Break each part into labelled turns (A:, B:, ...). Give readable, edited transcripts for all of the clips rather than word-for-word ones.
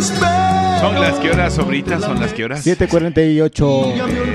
A: Son las que horas, sobritas, son las que horas.
B: 7:48.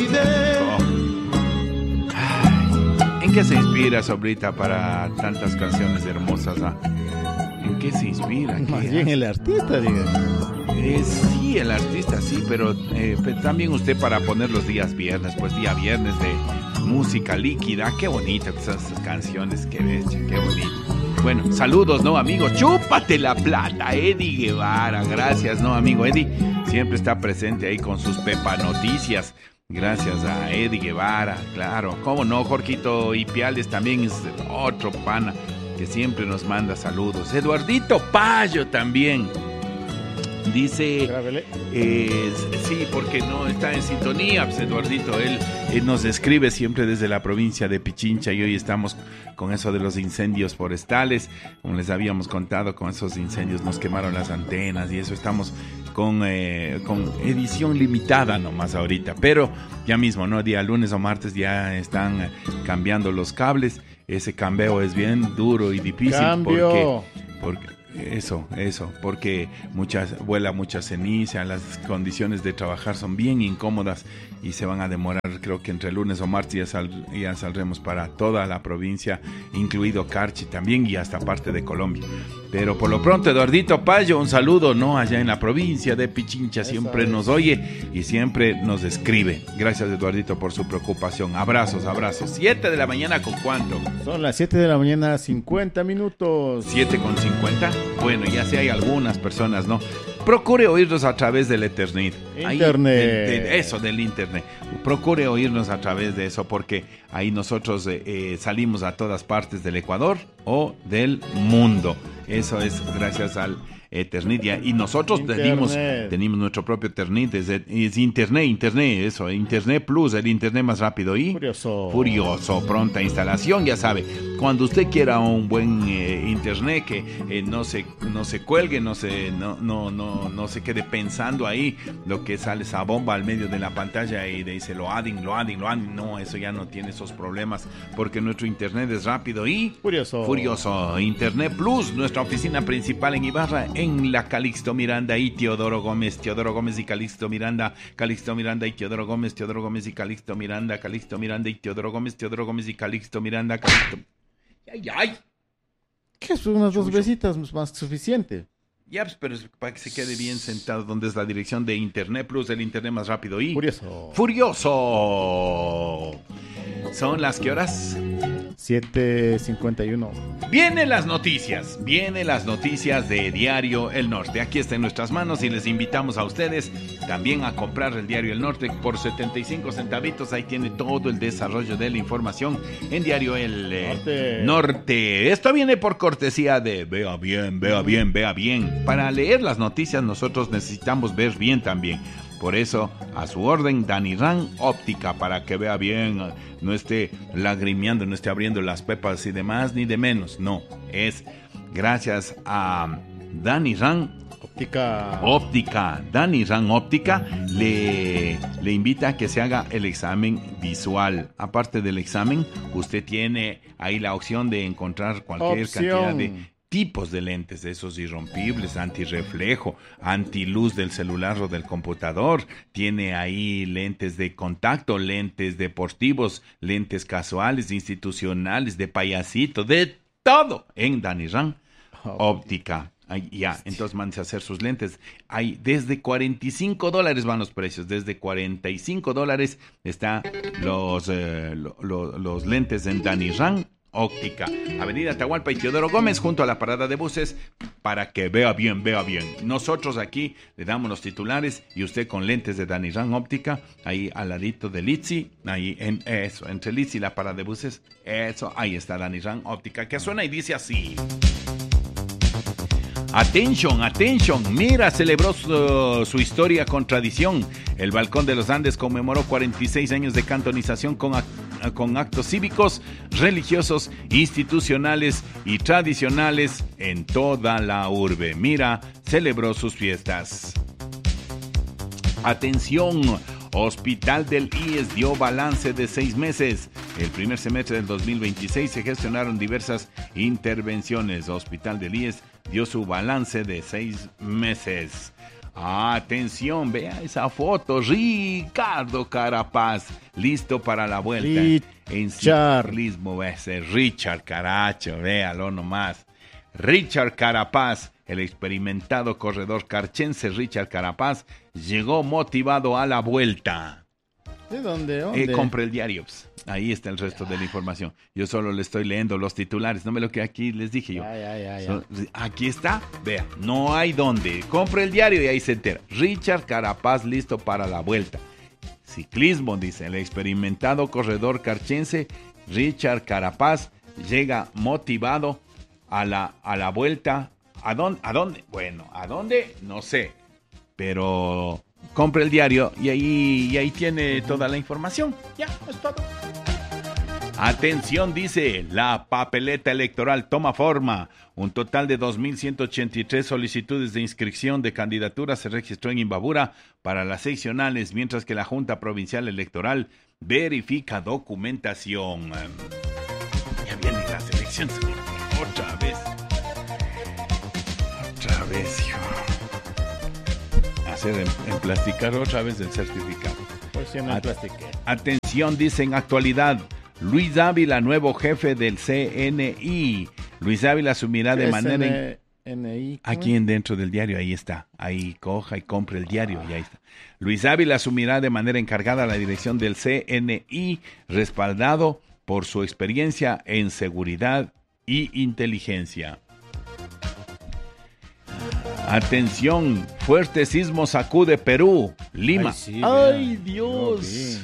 A: ¿En qué se inspira, sobrita, para tantas canciones hermosas? ¿En qué se inspira?
B: Más bien el artista, digamos.
A: Sí, el artista, sí, pero también usted para poner los días viernes, pues día viernes de música líquida. Qué bonito esas canciones, qué bestia, qué bonito. Bueno, saludos, ¿no, amigos? Chúpate la plata, Eddie Guevara. Gracias, ¿no, amigo? Eddie siempre está presente ahí con sus Pepa Noticias. Gracias a Eddie Guevara, claro. ¿Cómo no? Jorgito Ipiales también es otro pana que siempre nos manda saludos. Eduardito Payo también. Dice, sí, porque no está en sintonía, pues Eduardito, él nos escribe siempre desde la provincia de Pichincha y hoy estamos con eso de los incendios forestales, como les habíamos contado, con esos incendios nos quemaron las antenas y eso estamos con edición limitada nomás ahorita, pero ya mismo, ¿no? Día lunes o martes ya están cambiando los cables, ese cambio es bien duro y difícil. Porque eso, porque vuela mucha ceniza, las condiciones de trabajar son bien incómodas y se van a demorar, creo que entre lunes o martes ya saldremos para toda la provincia, incluido Carchi también y hasta parte de Colombia. Pero por lo pronto, Eduardito Payo, un saludo, ¿no? Allá en la provincia de Pichincha, siempre nos oye y siempre nos escribe. Gracias, Eduardito, por su preocupación. Abrazos. 7 de la mañana, ¿con cuánto?
B: Son las 7 de la mañana, 50 minutos.
A: 7:50. Bueno, ya sé, hay algunas personas, ¿no? Procure oírnos a través del Internet. Del Internet. Procure oírnos a través de eso, porque ahí nosotros salimos a todas partes del Ecuador o del mundo. Eso es gracias al Eternit, y nosotros tenemos nuestro propio Eternit, es Internet Plus, el Internet más rápido y furioso, pronta instalación, ya sabe, cuando usted quiera un buen Internet que no se cuelgue, no se quede pensando ahí lo que sale esa bomba al medio de la pantalla y dice lo adding, no, eso ya no tiene esos problemas, porque nuestro Internet es rápido y furioso. Internet Plus, nuestra oficina principal en Ibarra, en la Calixto Miranda y Teodoro Gómez y Calixto Miranda y Teodoro Gómez y Calixto Miranda y Teodoro Gómez y Calixto Miranda. ¡Ay!
B: ¿Qué es? Unas dos besitas más que suficiente.
A: Ya, pues, pero para que se quede bien sentado, donde es la dirección de Internet Plus, el Internet más rápido y furioso. ¿Son las qué horas?
B: 7:51.
A: Vienen las noticias de Diario El Norte. Aquí está en nuestras manos y les invitamos a ustedes también a comprar el Diario El Norte por 75 centavitos. Ahí tiene todo el desarrollo de la información en Diario El Norte. Esto viene por cortesía de Vea Bien. Para leer las noticias nosotros necesitamos ver bien también. Por eso, a su orden, Danirán Óptica, para que vea bien, no esté lagrimeando, no esté abriendo las pepas y demás, ni de menos. No, es gracias a Danirán Óptica. Danirán Óptica le invita a que se haga el examen visual. Aparte del examen, usted tiene ahí la opción de encontrar cualquier cantidad de tipos de lentes, de esos irrompibles, antirreflejo, antiluz del celular o del computador. Tiene ahí lentes de contacto, lentes deportivos, lentes casuales, institucionales, de payasito, de todo en Danirán Óptica. Entonces mándese a hacer sus lentes. Hay desde $45 van los precios. Desde $45 están los lentes en Danirán Óptica, Avenida Atahualpa y Teodoro Gómez, junto a la parada de buses, para que vea bien. Nosotros aquí le damos los titulares y usted con lentes de Danirán Óptica, ahí al ladito de Litsi, ahí entre Litsi y la parada de buses, ahí está Danirán Óptica, que suena y dice así. Attention, mira, celebró su historia con tradición. El Balcón de los Andes conmemoró 46 años de cantonización con actos cívicos, religiosos, institucionales y tradicionales en toda la urbe. Mira, celebró sus fiestas. Atención, Hospital del IES dio balance de 6 meses. El primer semestre del 2026 se gestionaron diversas intervenciones. Hospital del IES dio su balance de 6 meses. Atención, vea esa foto. Ricardo Carapaz, listo para la vuelta. En ciclismo, ese Richard Caracho, véalo nomás. Richard Carapaz, el experimentado corredor carchense Richard Carapaz, llegó motivado a la vuelta.
B: ¿De dónde?
A: Compre el diario. Ahí está el resto de la información. Yo solo le estoy leyendo los titulares, no me lo que aquí les dije yo. Aquí está, vea, no hay dónde. Compre el diario y ahí se entera. Richard Carapaz listo para la vuelta. Ciclismo, dice, el experimentado corredor carchense Richard Carapaz llega motivado a la vuelta. ¿A dónde? Bueno, ¿a dónde? No sé. Pero compre el diario y ahí tiene toda la información. Ya, es todo. Atención, dice, la papeleta electoral toma forma. Un total de 2.183 solicitudes de inscripción de candidaturas se registró en Imbabura para las seccionales, mientras que la Junta Provincial Electoral verifica documentación. Ya vienen las elecciones. Otra vez, hijo. Hacer emplasticar otra vez el certificado. Atención, dice, en actualidad, Luis Ávila, nuevo jefe del CNI. Luis Ávila asumirá de manera... Aquí dentro del diario, ahí está. Ahí coja y compre el diario y ahí está. Luis Ávila asumirá de manera encargada la dirección del CNI, respaldado por su experiencia en seguridad y inteligencia. Atención, fuerte sismo sacude Perú, Lima. ¡Ay, Dios!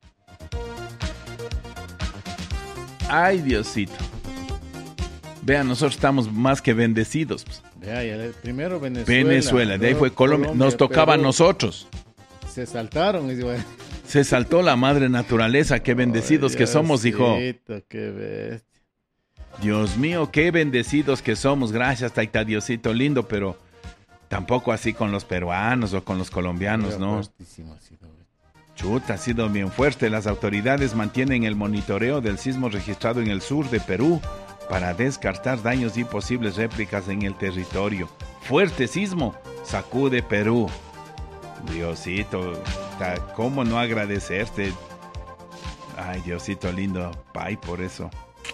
A: ¡Ay, Diosito! Vean, nosotros estamos más que bendecidos.
B: Primero Venezuela,
A: de ahí fue Colombia. Nos tocaba a nosotros.
B: Se saltaron.
A: Se saltó la madre naturaleza. Qué bendecidos que somos, hijo.
B: Qué bestia.
A: Dios mío, qué bendecidos que somos. Gracias, Taita Diosito lindo, pero tampoco así con los peruanos o con los colombianos, ¿no? Chuta, ha sido bien fuerte. Las autoridades mantienen el monitoreo del sismo registrado en el sur de Perú para descartar daños y posibles réplicas en el territorio. Fuerte sismo sacude Perú. Diosito, ¿cómo no agradecerte? Ay, Diosito lindo, pay por eso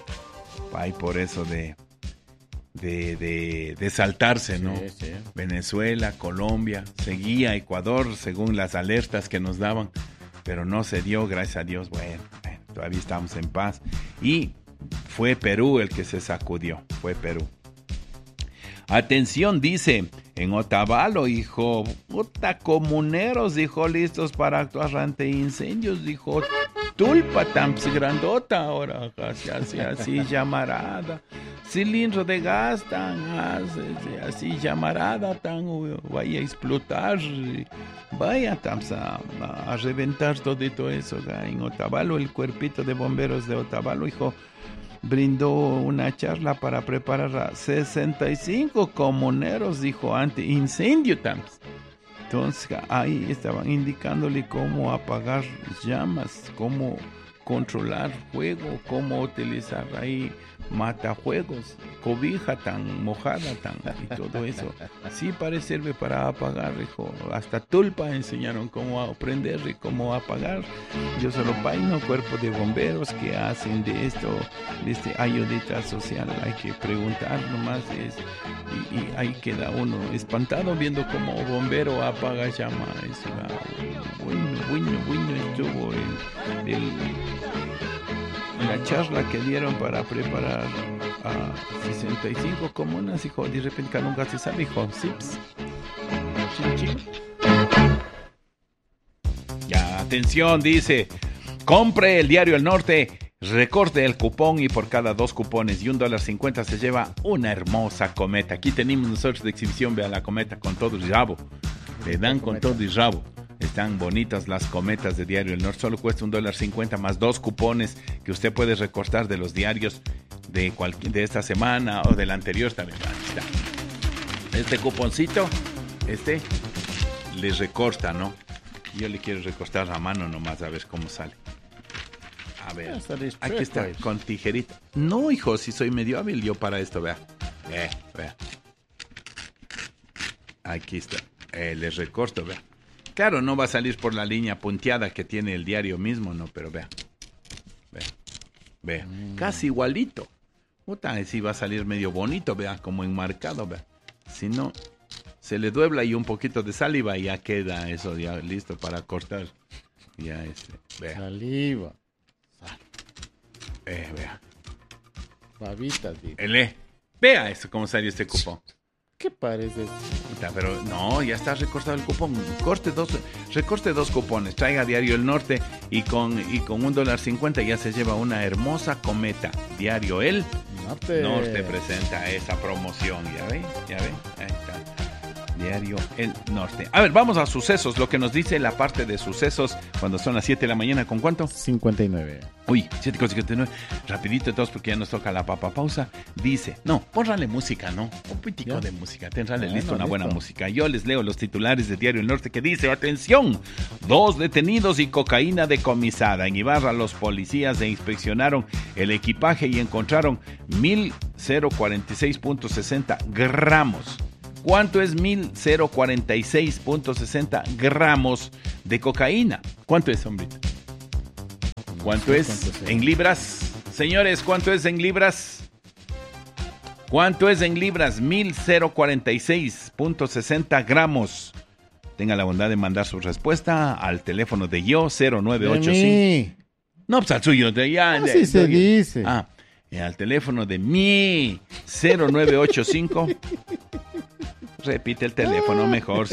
A: de saltarse, ¿no? Sí. Venezuela, Colombia, seguía Ecuador según las alertas que nos daban, pero no se dio, gracias a Dios. Bueno, todavía estamos en paz. Y fue Perú el que se sacudió, fue Perú. Atención, dice, en Otavalo, hijo, puta, comuneros, dijo, listos para actuar ante incendios, dijo, tulpa tan grandota ahora, así llamarada, cilindro de gas tan así llamarada, tan vaya a explotar, vaya a reventar todo eso. En Otavalo, el cuerpito de bomberos de Otavalo, hijo, brindó una charla para preparar a 65 comuneros, dijo, ante incendio. Entonces ahí estaban indicándole cómo apagar llamas, cómo controlar fuego, cómo utilizar ahí matafuegos, cobija tan mojada y todo eso. Sí, sirve para apagar, hijo. Hasta tulpa enseñaron cómo prender y cómo apagar. Yo solo paino cuerpo de bomberos que hacen de esto, ayudita social. Hay que preguntar nomás y ahí queda uno espantado viendo cómo bombero apaga llama. Eso, bueno estuvo la charla que dieron para preparar a 65 comunas, hijo. De repente nunca se sabe, hijo. Sips. Chin. Ya, atención, dice, compre el diario El Norte, recorte el cupón y por cada 2 cupones y $1.50 se lleva una hermosa cometa. Aquí tenemos nosotros de exhibición, vea la cometa con todo y rabo. Le dan con todo y rabo. Están bonitas las cometas de Diario El Norte. Solo cuesta $1.50 más 2 cupones que usted puede recortar de los diarios de esta semana o del anterior también. Este cuponcito, le recorta, ¿no? Yo le quiero recortar a mano nomás a ver cómo sale. A ver, aquí está, con tijerita. No, hijo, si soy medio hábil yo para esto, vea. Vea. Aquí está. Les recorto, vea. Claro, no va a salir por la línea punteada que tiene el diario mismo, no, pero vea. Vea. Casi igualito. Puta, sí va a salir medio bonito, vea, como enmarcado, vea. Si no, se le duebla y un poquito de saliva y ya queda eso ya listo para cortar. Ya vea.
B: Saliva.
A: Vea.
B: Babitas, digo.
A: Vea eso, cómo salió este cupón.
B: ¿Qué parece?
A: Pero no, ya está recortado el cupón. Recorte dos cupones. Traiga Diario El Norte y con $1.50 ya se lleva una hermosa cometa. Diario El Norte presenta esa promoción. ¿Ya ve? Ahí está. Diario El Norte. A ver, vamos a sucesos. Lo que nos dice la parte de sucesos cuando son las 7 de la mañana. ¿Con cuánto?
B: 59.
A: Uy, 7:59. Rapidito todos porque ya nos toca la pausa. Dice, no, pónrale música, ¿no? Un poquitico de música. Tenrale listo una buena música. Yo les leo los titulares de Diario El Norte que dice, atención, 2 detenidos y cocaína decomisada. En Ibarra los policías inspeccionaron el equipaje y encontraron 1.046.60 gramos. ¿Cuánto es 1.046.60 gramos de cocaína? ¿Cuánto es, hombre? ¿Cuánto es en libras? Señores, ¿cuánto es en libras? ¿Cuánto es en libras? 1.046.60 gramos. Tenga la bondad de mandar su respuesta al teléfono de yo, 0985. No, pues al suyo.
B: Así se dice.
A: Al teléfono de mi, 0985. Repite el teléfono mejor,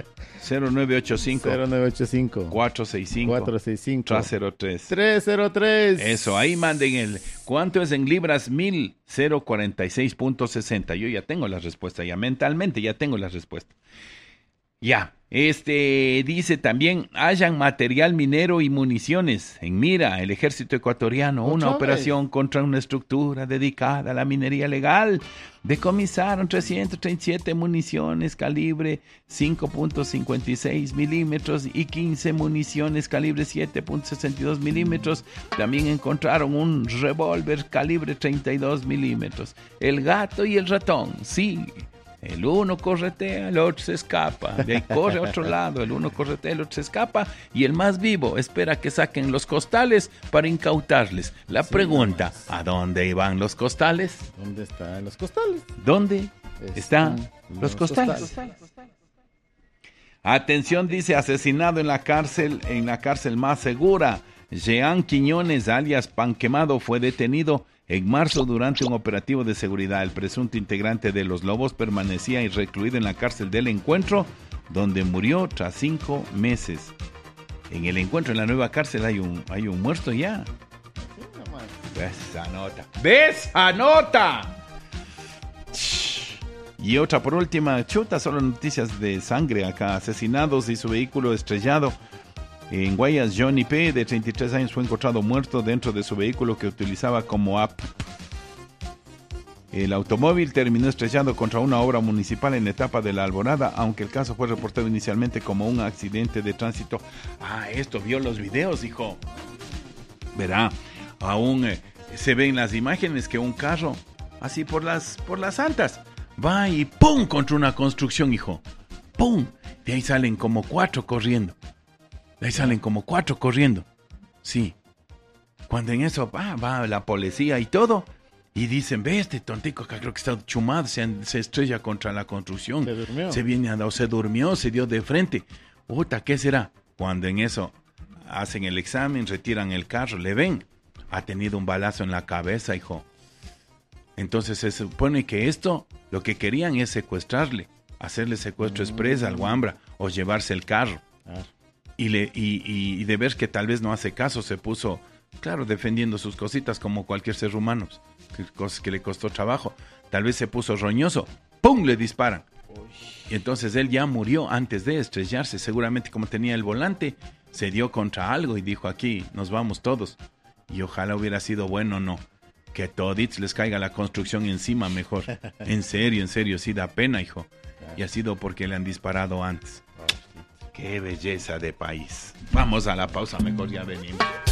A: 0985 465 303. Eso, ahí manden ¿cuánto es en libras? 1.046.60. Yo ya tengo la respuesta, ya mentalmente ya tengo la respuesta. Ya, dice también, hallan material minero y municiones en mira el ejército ecuatoriano, una operación contra una estructura dedicada a la minería legal. Decomisaron 337 municiones calibre 5.56 milímetros y 15 municiones calibre 7.62 milímetros. También encontraron un revólver calibre 32 milímetros. El gato y el ratón, sí. El uno corretea, el otro se escapa. De ahí corre a otro lado, el uno corretea, el otro se escapa. Y el más vivo espera que saquen los costales para incautarles. La pregunta, ¿a dónde iban los costales?
B: ¿Dónde están los costales?
A: ¿Dónde están los costales? Atención, dice, asesinado en la cárcel más segura. Jean Quiñones, alias Pan Quemado, fue detenido en marzo durante un operativo de seguridad. El presunto integrante de Los Lobos permanecía recluido en la cárcel del Encuentro, donde murió tras 5 meses. En el Encuentro, en la nueva cárcel, hay un muerto ya. ¡Ves esa nota! Y otra por última, solo noticias de sangre acá. Asesinados y su vehículo estrellado. En Guayas, Johnny P., de 33 años, fue encontrado muerto dentro de su vehículo que utilizaba como app. El automóvil terminó estrellado contra una obra municipal en la etapa de La Alborada, aunque el caso fue reportado inicialmente como un accidente de tránsito. Esto vio los videos, hijo. Verá, aún se ven las imágenes que un carro, así por las altas, va y ¡pum! Contra una construcción, hijo. ¡Pum! De ahí salen como 4 corriendo. Sí. Cuando en eso va la policía y todo. Y dicen, ve este tontico que creo que está chumado, se estrella contra la construcción.
B: Se durmió.
A: Se durmió, se dio de frente. ¿Qué será? Cuando en eso hacen el examen, retiran el carro, le ven. Ha tenido un balazo en la cabeza, hijo. Entonces se supone que esto, lo que querían es secuestrarle. Hacerle secuestro express al guambra o llevarse el carro. Y de ver que tal vez no hace caso, se puso, claro, defendiendo sus cositas como cualquier ser humano, cosas que le costó trabajo. Tal vez se puso roñoso, ¡pum! Le disparan. Y entonces él ya murió antes de estrellarse. Seguramente como tenía el volante, se dio contra algo y dijo, aquí nos vamos todos. Y ojalá hubiera sido bueno, no. Que todits les caiga la construcción encima mejor. En serio, sí da pena, hijo. Y ha sido porque le han disparado antes. ¡Qué belleza de país! Vamos a la pausa, mejor ya venimos.